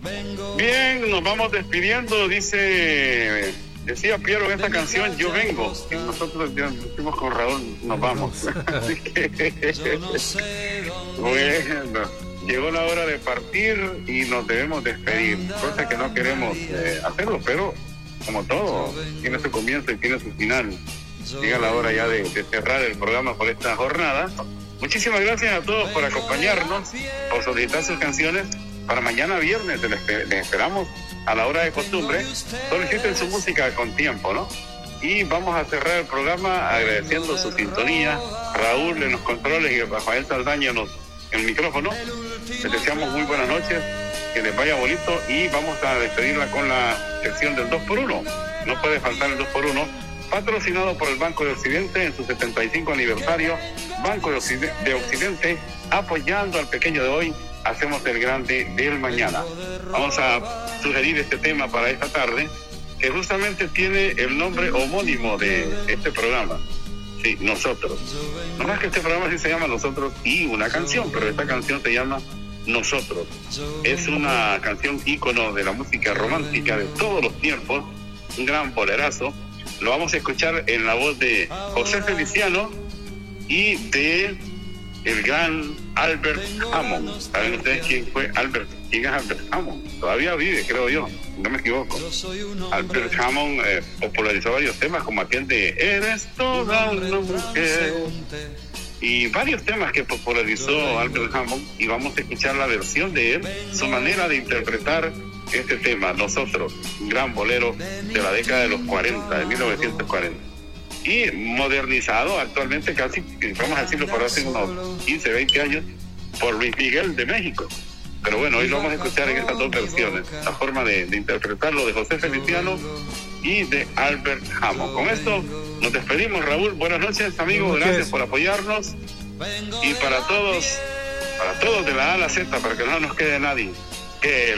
Bien, nos vamos despidiendo, decía Piero en esta canción, yo vengo, y nosotros ya decimos con Raúl, nos vamos. Así que, bueno, llegó la hora de partir y nos debemos despedir, cosa que no queremos hacerlo, pero como todo, tiene su comienzo y tiene su final. Llega la hora ya de cerrar el programa por esta jornada. Muchísimas gracias a todos por acompañarnos, por solicitar sus canciones. Para mañana viernes les esperamos a la hora de costumbre. Soliciten su música con tiempo, ¿no? Y vamos a cerrar el programa agradeciendo su sintonía. Raúl en los controles y Rafael Saldaña en el micrófono. Les deseamos muy buenas noches, que les vaya bonito y vamos a despedirla con la sección del 2x1. No puede faltar el 2x1, patrocinado por el Banco de Occidente en su 75 aniversario. Banco de Occidente, apoyando al pequeño de hoy, hacemos el grande del mañana. Vamos a sugerir este tema para esta tarde, que justamente tiene el nombre homónimo de este programa. Sí, Nosotros. No más que este programa sí se llama Nosotros y una canción, pero esta canción se llama Nosotros. Es una canción ícono de la música romántica de todos los tiempos, un gran bolerazo. Lo vamos a escuchar en la voz de José Feliciano y de el gran Albert Hammond. ¿Saben ustedes quién fue Albert? ¿Quién es Albert Hammond? Todavía vive, creo yo, no me equivoco. Albert Hammond popularizó varios temas como aquel de Eres toda una mujer y varios temas que popularizó Albert Hammond, y vamos a escuchar la versión de él, su manera de interpretar este tema, Nosotros, un gran bolero de la década de los 40, de 1940. Y modernizado actualmente casi, vamos a decirlo por hace unos 15, 20 años, por Luis Miguel de México. Pero bueno, hoy lo vamos a escuchar en estas dos versiones, la forma de interpretarlo de José Feliciano y de Albert Hammond. Con esto nos despedimos, Raúl. Buenas noches, amigos, gracias por apoyarnos. Y para todos de la A a la Z, para que no nos quede nadie, que